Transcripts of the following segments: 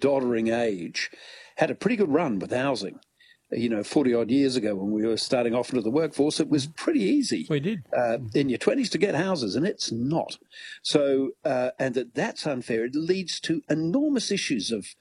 doddering age, had a pretty good run with housing. 40-odd years ago when we were starting off into the workforce, it was pretty easy. We did. In your 20s to get houses, and it's not. So, and that's unfair. It leads to enormous issues of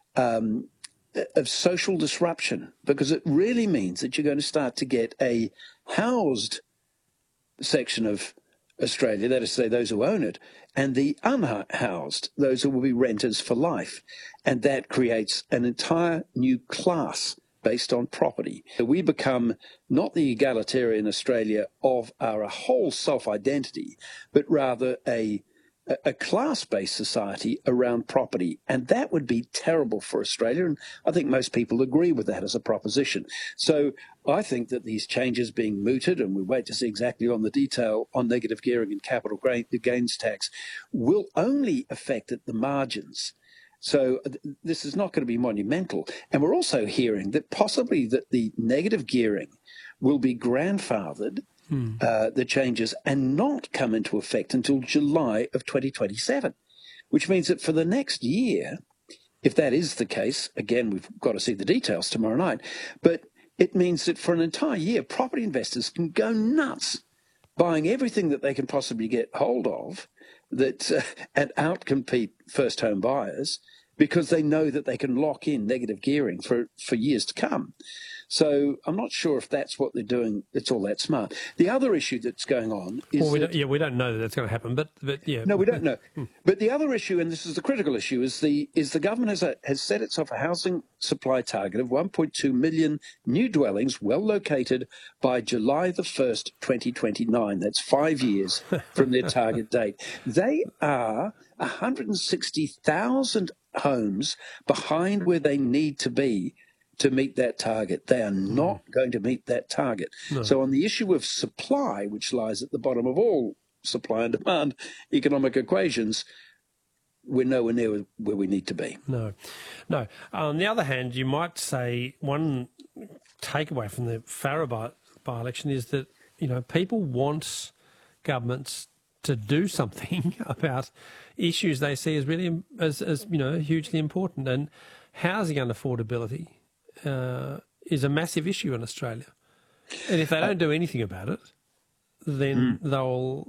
social disruption, because it really means that you're going to start to get a housed section of Australia, that is to say those who own it, and the unhoused, those who will be renters for life. And that creates an entire new class based on property. We become not the egalitarian Australia of our whole self-identity, but rather a class-based society around property. And that would be terrible for Australia. And I think most people agree with that as a proposition. So I think that these changes being mooted, and we wait to see exactly on the detail on negative gearing and capital gains tax, will only affect at the margins. So this is not going to be monumental. And we're also hearing that possibly that the negative gearing will be grandfathered, the changes, and not come into effect until July of 2027, which means that for the next year, if that is the case, again, we've got to see the details tomorrow night, but it means that for an entire year, property investors can go nuts buying everything that they can possibly get hold of that and outcompete first home buyers, because they know that they can lock in negative gearing for years to come. So I'm not sure if that's what they're doing. It's all that smart. The other issue that's going on is we don't know that that's going to happen, but yeah. No, we don't know. But the other issue, and this is the critical issue, is the government has set itself a housing supply target of 1.2 million new dwellings well located by July the 1st, 2029. That's 5 years from their target date. They are 160,000 homes behind where they need to be to meet that target. They are not going to meet that target. No. So on the issue of supply, which lies at the bottom of all supply and demand economic equations, we're nowhere near where we need to be. No. On the other hand, you might say one takeaway from the Farrer by-election is that, people want governments to do something about issues they see as really as hugely important. And housing unaffordability is a massive issue in Australia, and if they don't do anything about it, then they'll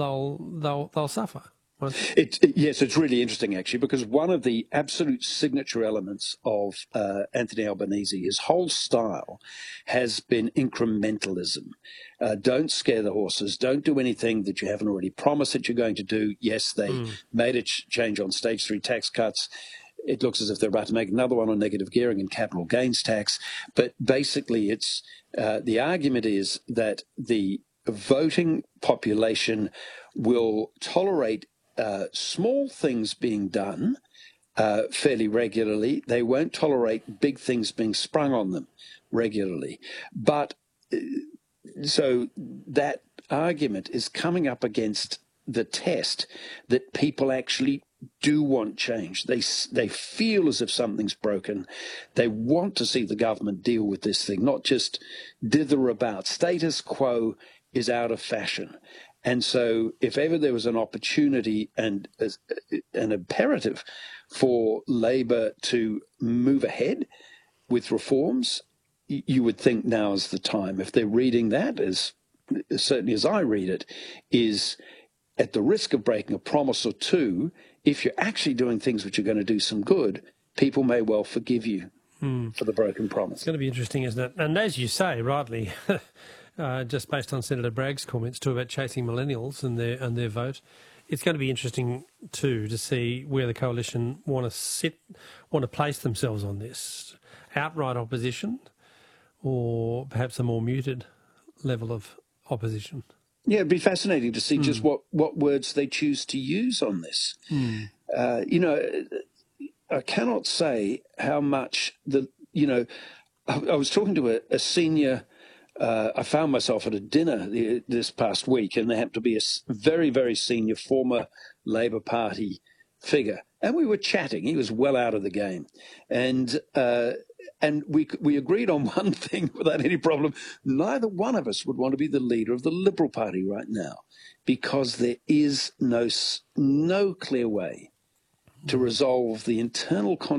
suffer. Yes, it's really interesting actually, because one of the absolute signature elements of Anthony Albanese, his whole style, has been incrementalism. Don't scare the horses. Don't do anything that you haven't already promised that you're going to do. Yes, they made a change on stage 3 tax cuts. It looks as if they're about to make another one on negative gearing and capital gains tax. But basically, it's the argument is that the voting population will tolerate small things being done fairly regularly. They won't tolerate big things being sprung on them regularly. But so that argument is coming up against the test that people actually do want change. They feel as if something's broken. They want to see the government deal with this thing, not just dither about. Status quo is out of fashion. And so if ever there was an opportunity and an imperative for Labor to move ahead with reforms, you would think now is the time. If they're reading that, as certainly as I read it, is at the risk of breaking a promise or two, if you're actually doing things which are going to do some good, people may well forgive you for the broken promise. It's going to be interesting, isn't it? And as you say, rightly, just based on Senator Bragg's comments too about chasing millennials and their vote, it's going to be interesting too to see where the coalition want to place themselves on this. Outright opposition, or perhaps a more muted level of opposition. Yeah, it'd be fascinating to see just what words they choose to use on this. I cannot say how much I was talking to a senior. I found myself at a dinner this past week, and there happened to be a very, very senior former Labor Party figure, and we were chatting. He was well out of the game, and we agreed on one thing without any problem. Neither one of us would want to be the leader of the Liberal Party right now, because there is no clear way to resolve the internal